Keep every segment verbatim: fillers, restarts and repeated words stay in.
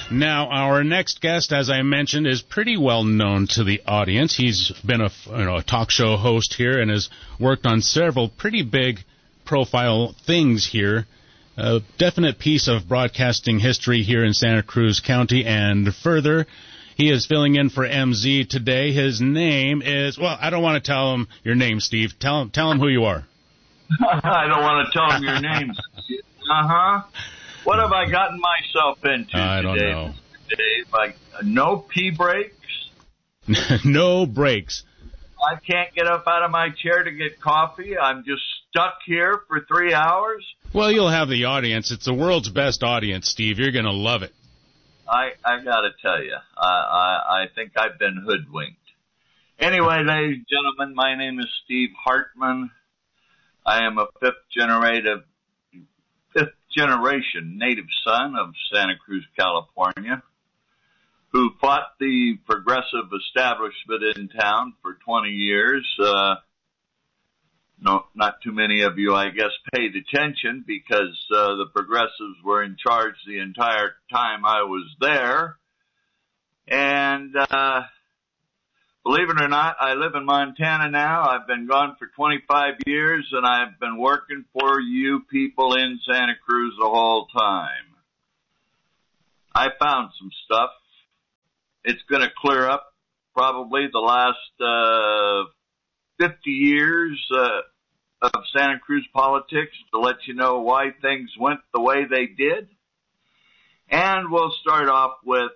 Now, our next guest, as I mentioned, is pretty well known to the audience. He's been a, you know, a talk show host here and has worked on several pretty big profile things here. A definite piece of broadcasting history here in Santa Cruz County and further. He is filling in for M Z today. His name is, well, I don't want to tell him your name, Steve. Tell him, tell him who you are. I don't want to tell him your name. Uh-huh. What have I gotten myself into I don't today? know. Today, like uh, no pee breaks. No breaks. I can't get up out of my chair to get coffee. I'm just stuck here for three hours. Well, you'll have the audience. It's the world's best audience, Steve. You're going to love it. I I got to tell you, I, I I think I've been hoodwinked. Anyway, ladies and gentlemen, my name is Steve Hartman. I am a fifth generative. fifth generation native son of Santa Cruz, California, who fought the progressive establishment in town for twenty years. Uh, no, not too many of you, I guess, paid attention because uh, the progressives were in charge the entire time I was there. And uh, believe it or not, I live in Montana now. I've been gone for twenty-five years, and I've been working for you people in Santa Cruz the whole time. I found some stuff. It's going to clear up probably the last uh fifty years uh, of Santa Cruz politics to let you know why things went the way they did. And we'll start off with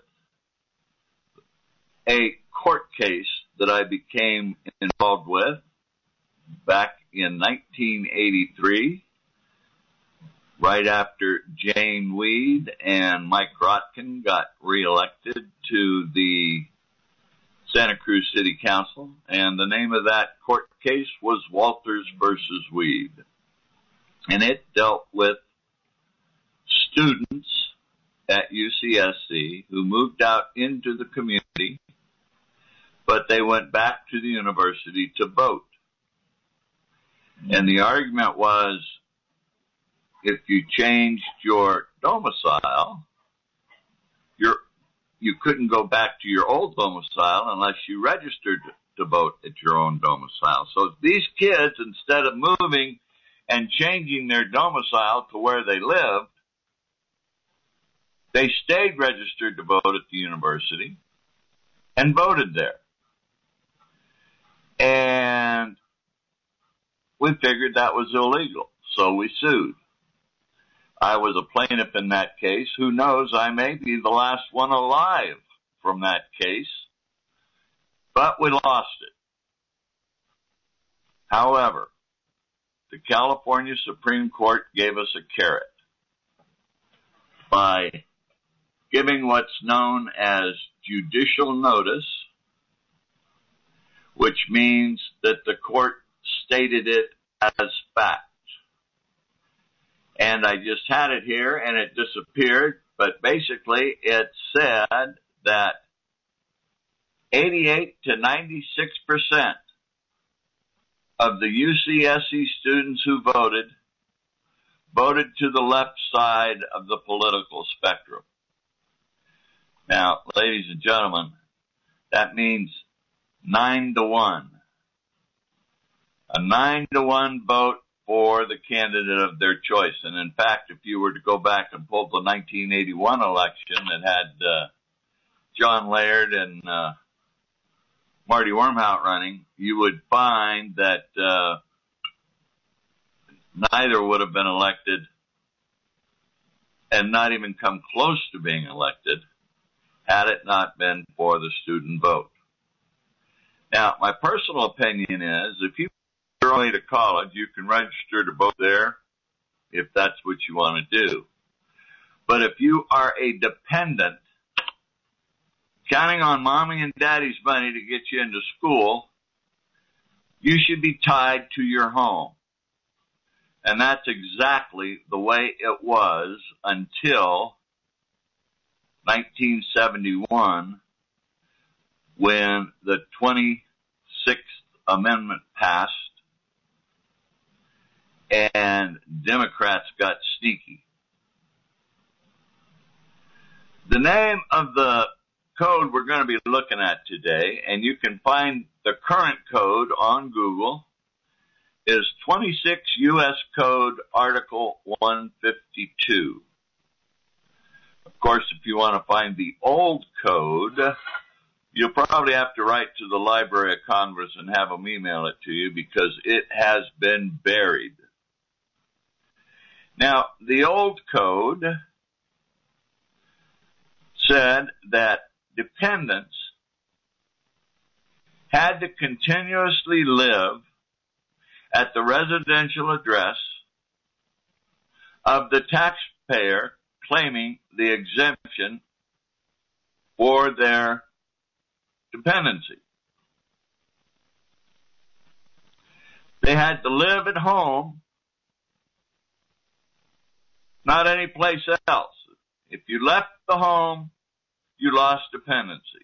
a court case that I became involved with back in nineteen eighty-three, right after Jane Weed and Mike Rotkin got reelected to the Santa Cruz City Council, and the name of that court case was Walters versus Weed. And it dealt with students at U C S C who moved out into the community, but they went back to the university to vote. And the argument was, if you changed your domicile, you're, you couldn't go back to your old domicile unless you registered to vote at your own domicile. So these kids, instead of moving and changing their domicile to where they lived, they stayed registered to vote at the university and voted there. And we figured that was illegal, so we sued. I was a plaintiff in that case. Who knows, I may be the last one alive from that case, but we lost it. However, the California Supreme Court gave us a carrot by giving what's known as judicial notice, which means that the court stated it as fact. And I just had it here and it disappeared, but basically it said that eighty-eight to ninety-six percent of the U C S C students who voted, voted to the left side of the political spectrum. Now, ladies and gentlemen, that means nine to one. A nine to one vote for the candidate of their choice. And in fact, if you were to go back and pull the nineteen eighty-one election that had uh, John Laird and uh, Marty Wormhout running, you would find that uh, neither would have been elected and not even come close to being elected had it not been for the student vote. Now, my personal opinion is if you go away to college, you can register to vote there if that's what you want to do. But if you are a dependent, counting on mommy and daddy's money to get you into school, you should be tied to your home. And that's exactly the way it was until nineteen seventy-one, when the twenty-sixth Amendment passed and Democrats got sneaky. The name of the code we're going to be looking at today, and you can find the current code on Google, is twenty-six U S Code Article one fifty-two. Of course, if you want to find the old code, you'll probably have to write to the Library of Congress and have them email it to you because it has been buried. Now, the old code said that dependents had to continuously live at the residential address of the taxpayer claiming the exemption for their dependency. They had to live at home, not any place else. If you left the home, you lost dependency.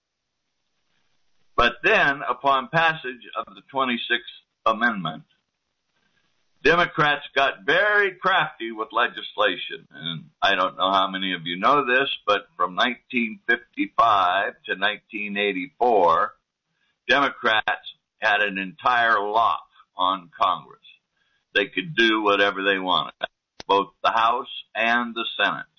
But then, upon passage of the twenty-sixth Amendment, Democrats got very crafty with legislation. And I don't know how many of you know this, but from nineteen fifty-five to nineteen eighty-four, Democrats had an entire lock on Congress. They could do whatever they wanted, both the House and the Senate.